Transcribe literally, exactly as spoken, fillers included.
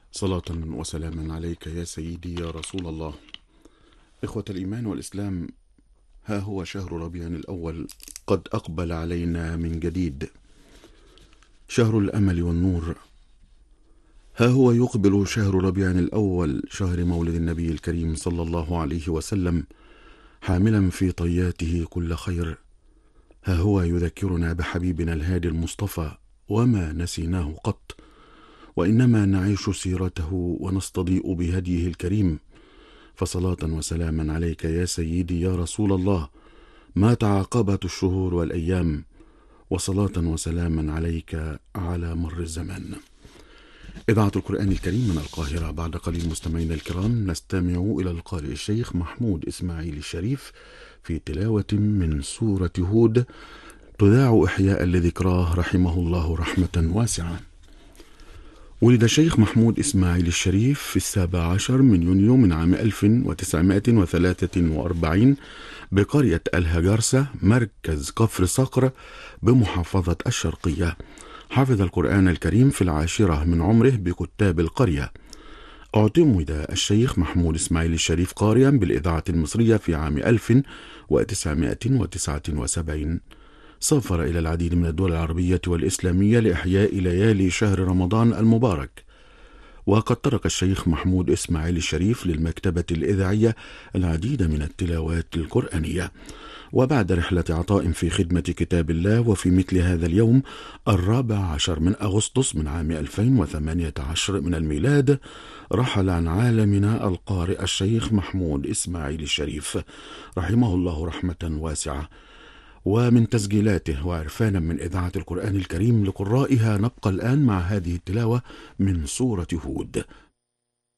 صلاة وسلاما عليك يا سيدي يا رسول الله. إخوة الإيمان والإسلام، ها هو شهر ربيع الأول قد أقبل علينا من جديد، شهر الأمل والنور. ها هو يقبل شهر ربيع الأول، شهر مولد النبي الكريم صلى الله عليه وسلم، حاملا في طياته كل خير. ها هو يذكرنا بحبيبنا الهادي المصطفى، وما نسيناه قط، وإنما نعيش سيرته ونستضيء بهديه الكريم. فصلاة وسلاما عليك يا سيدي يا رسول الله ما تعاقبت الشهور والأيام، وصلاة وسلاما عليك على مر الزمان. إذاعة القرآن الكريم من القاهرة. بعد قليل مستمعينا الكرام نستمع إلى القارئ الشيخ محمود إسماعيل الشريف في تلاوة من سورة هود، تذاع إحياء لذكراه رحمه الله رحمة واسعة. ولد الشيخ محمود إسماعيل الشريف في السابع عشر من يونيو من عام ألف وتسعمائة وثلاثة وأربعين بقرية الهجرسة، مركز كفر صقر بمحافظة الشرقية. حفظ القرآن الكريم في العاشرة من عمره بكتاب القرية. اعتمد الشيخ محمود إسماعيل الشريف قارئا بالإذاعة المصرية في عام ألف وتسعمائة وتسعة وسبعين. سافر إلى العديد من الدول العربية والإسلامية لإحياء ليالي شهر رمضان المبارك. وقد ترك الشيخ محمود إسماعيل الشريف للمكتبة الإذاعية العديد من التلاوات القرآنية. وبعد رحلة عطاء في خدمة كتاب الله، وفي مثل هذا اليوم الرابع عشر من أغسطس من عام ألفين وثمانية عشر من الميلاد، رحل عن عالمنا القارئ الشيخ محمود إسماعيل الشريف رحمه الله رحمة واسعة. ومن تسجيلاته وعرفانا من إذاعة القرآن الكريم لقرائها، نبقى الآن مع هذه التلاوة من سورة هود.